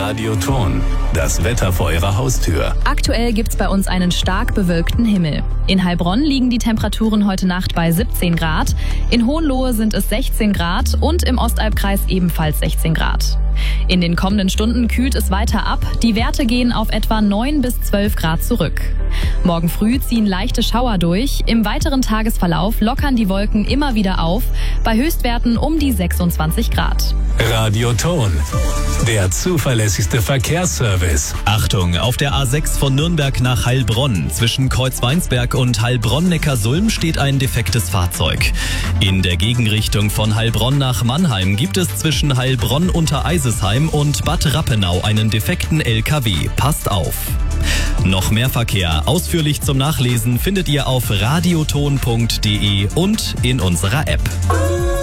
Radioton, das Wetter vor Ihrer Haustür. Aktuell gibt's bei uns einen stark bewölkten Himmel. In Heilbronn liegen die Temperaturen heute Nacht bei 17 Grad, in Hohenlohe sind es 16 Grad und im Ostalbkreis ebenfalls 16 Grad. In den kommenden Stunden kühlt es weiter ab, die Werte gehen auf etwa 9 bis 12 Grad zurück. Morgen früh ziehen leichte Schauer durch, im weiteren Tagesverlauf lockern die Wolken immer wieder auf, bei Höchstwerten um die 26 Grad. Radioton, der zuverlässigste Verkehrsservice. Achtung, auf der A6 von Nürnberg nach Heilbronn zwischen Kreuzweinsberg und Heilbronn-Neckarsulm steht ein defektes Fahrzeug. In der Gegenrichtung von Heilbronn nach Mannheim gibt es zwischen Heilbronn unter Eisesheim und Bad Rappenau einen defekten LKW. Passt auf! Noch mehr Verkehr ausführlich zum Nachlesen findet ihr auf radioton.de und in unserer App.